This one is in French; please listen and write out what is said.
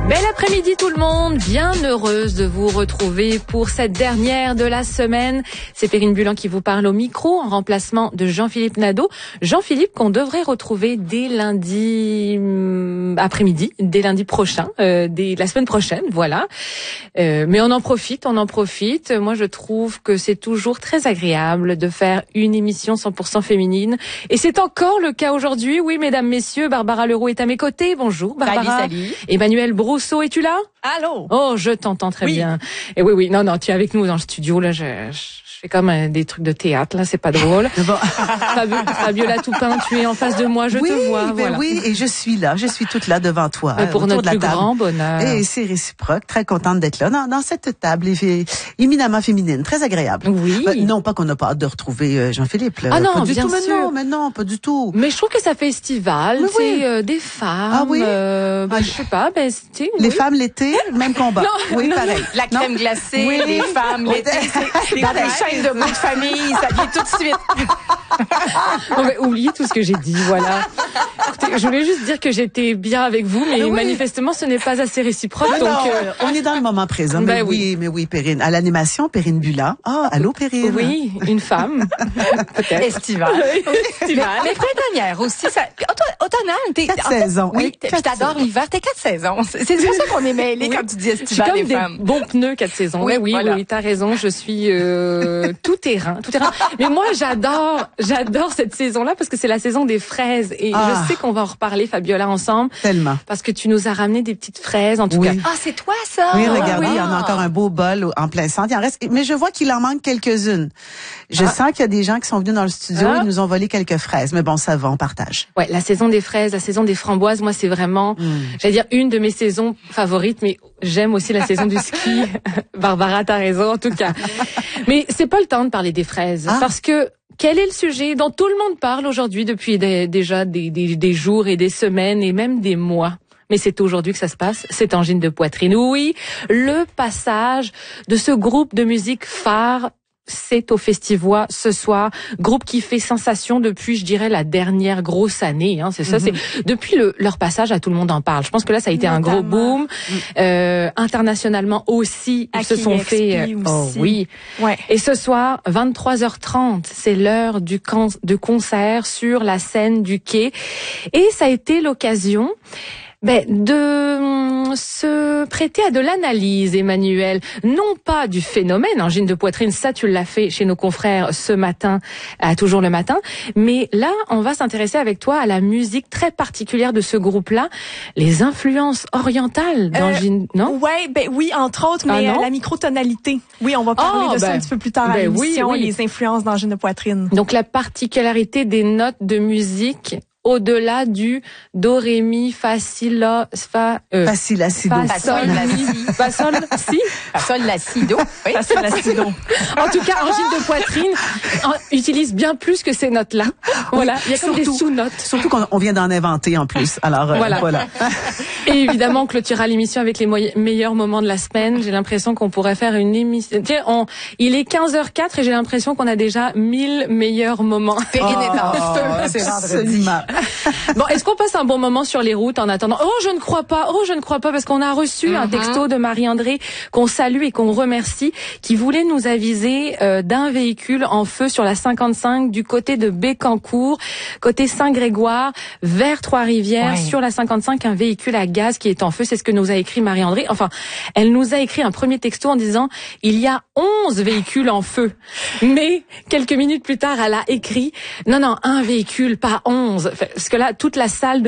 Bel après-midi tout le monde, bien heureuse de vous retrouver pour cette dernière de la semaine. C'est Perrine Bulan qui vous parle au micro en remplacement de Jean-Philippe Nadeau. Jean-Philippe qu'on devrait retrouver dès lundi après-midi, dès lundi prochain, dès la semaine prochaine, voilà. Mais on en profite. Moi je trouve que c'est toujours très agréable de faire une émission 100% féminine. Et c'est encore le cas aujourd'hui. Oui, mesdames, messieurs, Barbara Leroux est à mes côtés. Bonjour Barbara. Salut. Emmanuel Brousseau, es-tu là? Allô? Oh, je t'entends très bien. Et oui, non, tu es avec nous dans le studio, là, je fais comme des trucs de théâtre, là, c'est pas drôle. Bon. Fabiola Toupin, tu es en face de moi, je te vois, voilà. Oui, et je suis toute là devant toi. Pour notre plus grand bonheur. Et c'est réciproque, très contente d'être là, dans cette table éminemment féminine, très agréable. Oui. Non, pas qu'on n'a pas hâte de retrouver Jean-Philippe, là. Ah non, pas du bien tout, sûr. mais non, pas du tout. Mais je trouve que ça fait estival, c'est des femmes. Ah oui? Je sais pas, c'était... Les femmes l'été, même combat. Non, oui, non, pareil. La crème glacée, Oui. les femmes, l'été, c'est dans les chaînes de bout de famille, ça vient tout de suite. On va oublier tout ce que j'ai dit, voilà. Écoutez, je voulais juste dire que j'étais bien avec vous, mais manifestement, ce n'est pas assez réciproque. Ah, donc, non, on est dans le moment présent. Ben Mais oui, Perrine. À l'animation, Perrine Bulan. Ah, allô, Perrine. oui, une femme, peut-être. Estivale. Mais printanière aussi. Automnale. 4 saisons. Oui, puis t'adores l'hiver, t'es 4 saisons. C'est pour ça qu'on est mêlés quand tu dis Je suis estivale, comme les des femmes. bons pneus 4 saisons. Oui, Oui, voilà. t'as raison, je suis tout terrain. Mais moi, j'adore cette saison-là parce que c'est la saison des fraises. Et je sais qu'on va en reparler, Fabiola, ensemble. Tellement. Parce que tu nous as ramené des petites fraises, en tout cas. Ah, c'est toi, ça? Oui, regardez, Ah, il y en a encore un beau bol en plein centre. Il en reste, mais je vois qu'il en manque quelques-unes. Je sens qu'il y a des gens qui sont venus dans le studio et nous ont volé quelques fraises. Mais bon, ça va, on partage. Ouais, la saison des fraises, la saison des framboises, moi, c'est vraiment, j'allais dire, une de mes saisons favorites, mais j'aime aussi la saison du ski. Barbara, t'as raison, en tout cas. Mais c'est pas le temps de parler des fraises. Parce que, quel est le sujet dont tout le monde parle aujourd'hui depuis déjà des jours et des semaines et même des mois? Mais c'est aujourd'hui que ça se passe, cette angine de poitrine. Oui, le passage de ce groupe de musique phare, c'est au Festivois ce soir, groupe qui fait sensation depuis, je dirais, la dernière grosse année. C'est ça, c'est depuis leur passage à Tout le monde en parle. Je pense que là, ça a été un gros boom. Internationalement aussi, ils se sont fait. Oui. Ouais. Et ce soir, 23h30, c'est l'heure de concert sur la scène du Quai, et ça a été l'occasion de se prêter à de l'analyse, Emmanuel. Non pas du phénomène angine de poitrine, ça tu l'as fait chez nos confrères ce matin, à Toujours le matin, mais là, on va s'intéresser avec toi à la musique très particulière de ce groupe-là, les influences orientales d'angine, non? Oui, entre autres, mais la microtonalité. Oui, on va parler de ça un petit peu plus tard à l'émission, les influences d'angine de poitrine. Donc la particularité des notes de musique au-delà du do, ré, mi, fa, si, la, fa, Facile, acido. fa, sol, si. Fa, sol, la, si, do. Oui. Ça, c'est la stylo. En tout cas, angine de poitrine utilise bien plus que ces notes-là. Voilà. Il y a comme des sous-notes. Surtout qu'on vient d'en inventer en plus. Alors, voilà. Et évidemment, on clôturera l'émission avec les meilleurs moments de la semaine. J'ai l'impression qu'on pourrait faire une émission. Tiens, il est 15h04 et j'ai l'impression qu'on a déjà 1000 meilleurs moments. Perrine est en feu. C'est vendredi. Bon, est-ce qu'on passe un bon moment sur les routes en attendant? Oh, je ne crois pas, parce qu'on a reçu un texto de Marie-André qu'on salue et qu'on remercie, qui voulait nous aviser d'un véhicule en feu sur la 55 du côté de Bécancour, côté Saint-Grégoire, vers Trois-Rivières, sur la 55, un véhicule à gaz qui est en feu. C'est ce que nous a écrit Marie-André. Enfin, elle nous a écrit un premier texto en disant « Il y a 11 véhicules en feu ». Mais, quelques minutes plus tard, elle a écrit « Non, un véhicule, pas 11 ». Parce que là, toute la salle de